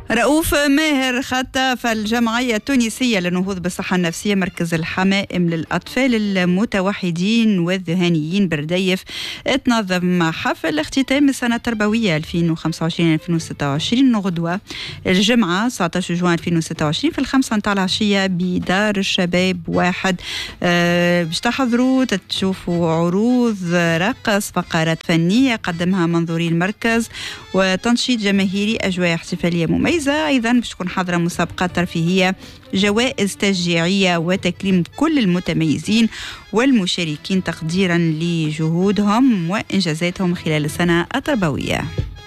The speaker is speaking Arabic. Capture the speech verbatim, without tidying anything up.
رؤوف ماهر خطة الجمعية التونسية للنهوض بالصحة النفسية مركز الحمائم للأطفال المتوحدين والذهانيين برديف تنظم حفل اختتام السنة التربوية ألفين وخمسة وعشرين ألفين وستة وعشرين غدوة الجمعة تسعة عشر جوان ألفين وستة وعشرين في الخمسة نتاع العشية بدار الشباب واحد. أه باش تحضروا تشوفوا عروض رقص فقرات فنية قدمها منظوري المركز وتنشيط جماهيري أجواء احتفالية مميزة. أيضا باش تكون حاضرة مسابقات ترفيهية جوائز تشجيعية وتكريم كل المتميزين والمشاركين تقديرا لجهودهم وإنجازاتهم خلال السنة التربوية.